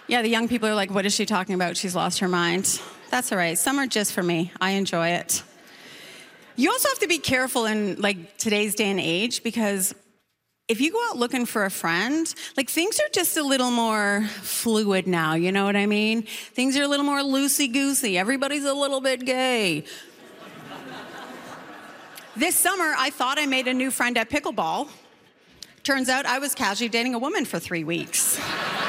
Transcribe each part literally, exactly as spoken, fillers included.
Yeah, the young people are like, what is she talking about? She's lost her mind. That's all right. Some are just for me. I enjoy it. You also have to be careful in like today's day and age, because if you go out looking for a friend, like things are just a little more fluid now, you know what I mean? Things are a little more loosey-goosey. Everybody's a little bit gay. This summer, I thought I made a new friend at pickleball. Turns out I was casually dating a woman for three weeks.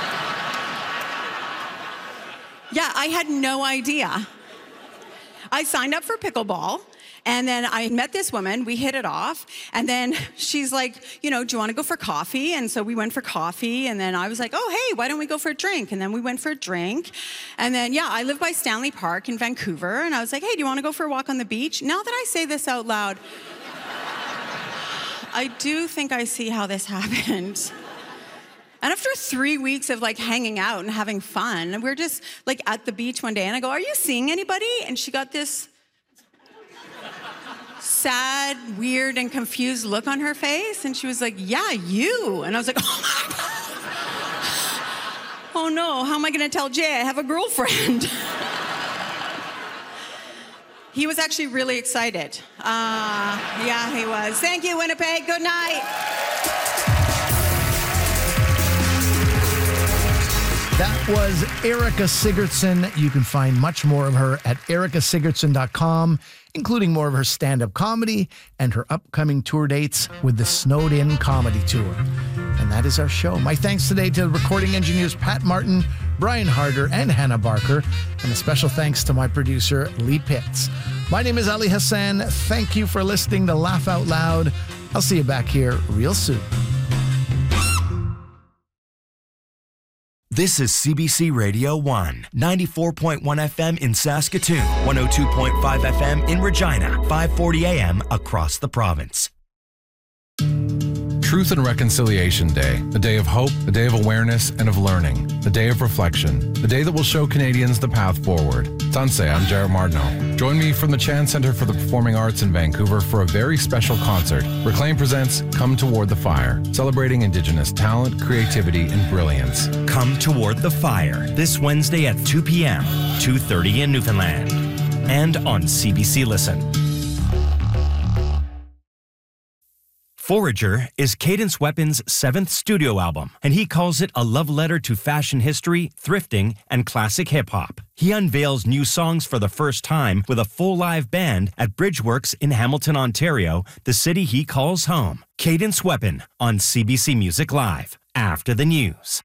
Yeah, I had no idea. I signed up for pickleball, and then I met this woman, we hit it off, and then she's like, you know, do you want to go for coffee? And so we went for coffee, and then I was like, oh, hey, why don't we go for a drink? And then we went for a drink, and then, yeah, I live by Stanley Park in Vancouver, and I was like, hey, do you want to go for a walk on the beach? Now that I say this out loud, I do think I see how this happened. And after three weeks of like hanging out and having fun, we're just like at the beach one day, and I go, are you seeing anybody? And she got this sad, weird, and confused look on her face, and she was like, yeah, you. And I was like, oh my God. Oh no, how am I gonna tell Jay I have a girlfriend? He was actually really excited. Uh, yeah, he was. Thank you, Winnipeg, good night. That was Erica Sigurdsson. You can find much more of her at erica sigurdsson dot com, including more of her stand-up comedy and her upcoming tour dates with the Snowed In Comedy Tour. And that is our show. My thanks today to the recording engineers Pat Martin, Brian Harder, and Hannah Barker, and a special thanks to my producer, Lee Pitts. My name is Ali Hassan. Thank you for listening to Laugh Out Loud. I'll see you back here real soon. This is C B C Radio one, ninety-four point one F M in Saskatoon, one oh two point five F M in Regina, five forty A M across the province. Truth and Reconciliation Day, a day of hope, a day of awareness and of learning, a day of reflection, a day that will show Canadians the path forward. Tanse, I'm Jared Martineau. Join me from the Chan Centre for the Performing Arts in Vancouver for a very special concert. Reclaim presents Come Toward the Fire, celebrating Indigenous talent, creativity, and brilliance. Come Toward the Fire, this Wednesday at two p.m., two thirty in Newfoundland, and on C B C Listen. Forager is Cadence Weapons' seventh studio album, and he calls it a love letter to fashion history, thrifting, and classic hip-hop. He unveils new songs for the first time with a full live band at Bridgeworks in Hamilton, Ontario, the city he calls home. Cadence Weapon on C B C Music Live, after the news.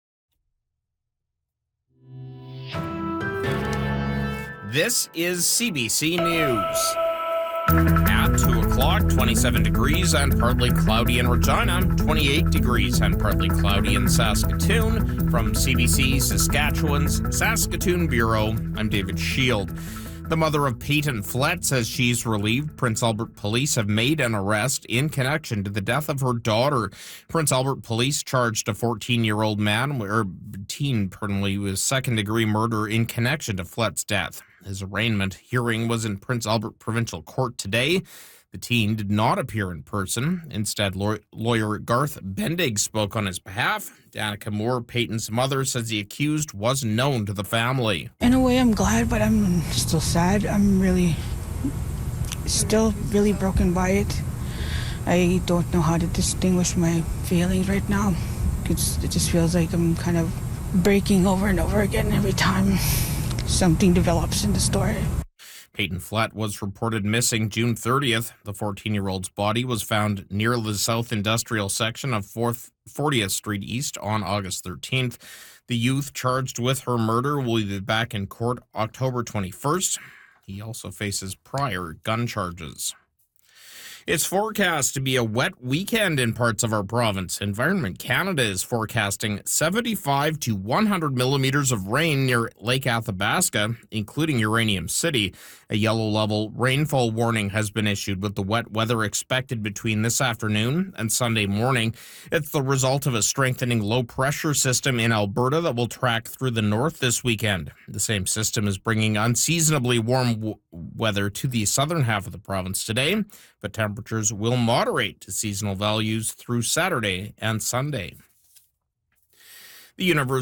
This is C B C News. At two o'clock, twenty-seven degrees and partly cloudy in Regina, twenty-eight degrees and partly cloudy in Saskatoon. From C B C Saskatchewan's Saskatoon Bureau, I'm David Shield. The mother of Peyton Flett says she's relieved Prince Albert police have made an arrest in connection to the death of her daughter. Prince Albert police charged a fourteen-year-old man, or teen, pardon me, with second-degree murder in connection to Flett's death. His arraignment hearing was in Prince Albert Provincial Court today. The teen did not appear in person. Instead, law- lawyer Garth Bendig spoke on his behalf. Danica Moore, Peyton's mother, says the accused was known to the family. In a way, I'm glad, but I'm still sad. I'm really, still really broken by it. I don't know how to distinguish my feelings right now. It's, it just feels like I'm kind of breaking over and over again every time something develops in the story. Peyton Flett was reported missing June thirtieth. The fourteen-year-old's body was found near the South Industrial section of fortieth Street East on August thirteenth. The youth charged with her murder will be back in court October twenty-first. He also faces prior gun charges. It's forecast to be a wet weekend in parts of our province. Environment Canada is forecasting seventy-five to one hundred millimeters of rain near Lake Athabasca, including Uranium City. A yellow level rainfall warning has been issued with the wet weather expected between this afternoon and Sunday morning. It's the result of a strengthening low pressure system in Alberta that will track through the north this weekend. The same system is bringing unseasonably warm w- weather to the southern half of the province today, but temperatures will moderate to seasonal values through Saturday and Sunday. The University